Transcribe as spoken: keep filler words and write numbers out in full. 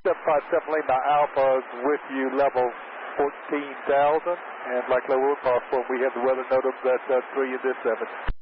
seven five seven Lima Alpha is with you, level fourteen thousand. And like level possible, we have the weather NOTAMs at uh, three and this seven.